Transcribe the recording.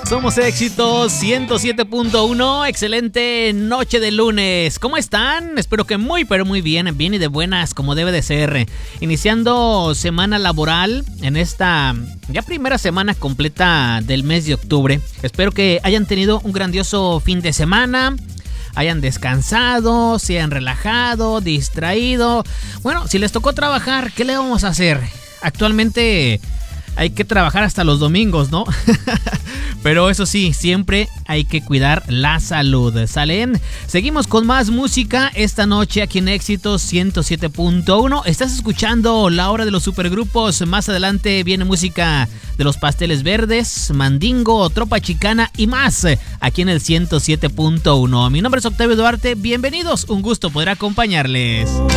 Somos Éxitos 107.1. Excelente noche de lunes. ¿Cómo están? Espero que muy pero muy bien y de buenas como debe de ser. Iniciando semana laboral en esta ya primera semana completa del mes de octubre. Espero que hayan tenido un grandioso fin de semana, hayan descansado, se hayan relajado, distraído. Bueno, si les tocó trabajar, ¿qué le vamos a hacer? Actualmente hay que trabajar hasta los domingos, ¿no? Pero eso sí, siempre hay que cuidar la salud. ¿Salen? Seguimos con más música esta noche aquí en Éxitos 107.1. Estás escuchando La Hora de los Supergrupos. Más adelante viene música de Los Pasteles Verdes, Mandingo, Tropa Chicana y más aquí en el 107.1. Mi nombre es Octavio Duarte. Bienvenidos, un gusto poder acompañarles.